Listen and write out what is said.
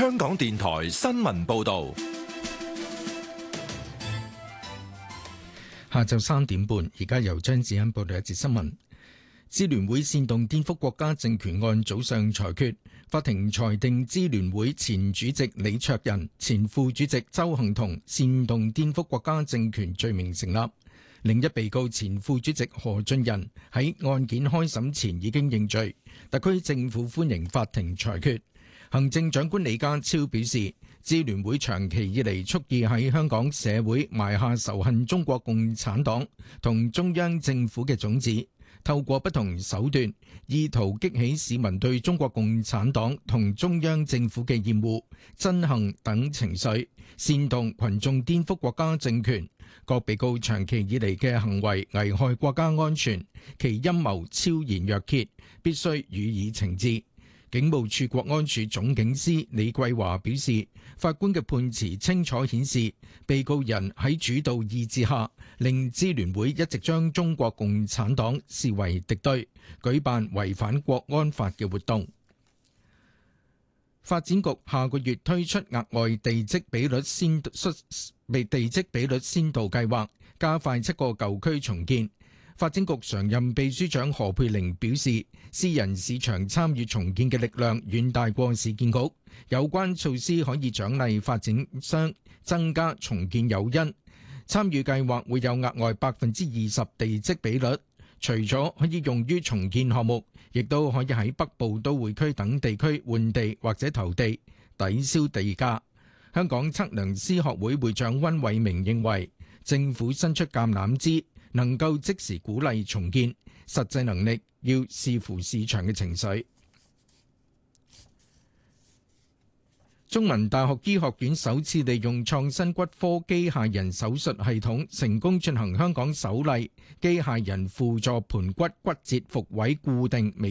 香港電台新聞報道。 下晝3點半，而家由張子欣報道一節新聞。支聯會煽動顛覆國家政權案早上裁決，法庭裁定支聯會前主席李卓人、前副主席鄒幸彤煽動顛覆國家政權罪名成立。另一被告前副主席何俊仁喺案件開審前已經認罪。特區政府歡迎法庭裁決。行政長官李家超表示，支聯會長期以嚟蓄意喺香港社會埋下仇恨中國共產黨同中央政府嘅種子，透過不同手段，意圖激起市民對中國共產黨同中央政府嘅厭惡、憎恨等情緒，煽動群眾顛覆國家政權。各被告長期以嚟嘅行為危害國家安全，其陰謀昭然若揭，必須予以懲治。警務處國安處總警司李桂華表示，法官嘅判詞清楚顯示，被告人喺主導意志下，令支聯會一直將中國共產黨視為敵對，舉辦違反國安法嘅活動。發展局下個月推出額外地積比率先導計劃，加快7個舊區重建。發展局常任秘書長何佩玲表示，私人市場參與重建嘅力量遠大過市建局，有關措施可以獎勵發展商，增加重建誘因。參與計劃會有額外20%地積比率，除咗可以用於重建項目，亦都可以喺北部都會區等地區換地或者投地，抵消地價。香港測量師學會會長溫偉明認為，政府伸出橄欖枝，能夠即時鼓勵重建，實際能力要視乎市場嘅情緒。中文大學醫學院首次利用創新骨科機械人手術系統，成功進行香港首例機械人輔助盆骨骨折復位固定微